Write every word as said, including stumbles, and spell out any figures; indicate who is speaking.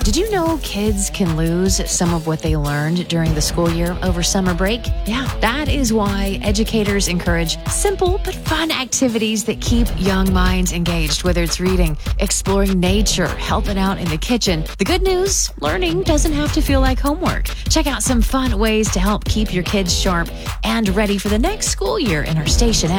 Speaker 1: Did you know kids can lose some of what they learned during the school year over summer break? Yeah, that is why educators encourage simple but fun activities that keep young minds engaged, whether it's reading, exploring nature, helping out in the kitchen. The good news, learning doesn't have to feel like homework. Check out some fun ways to help keep your kids sharp and ready for the next school year in our station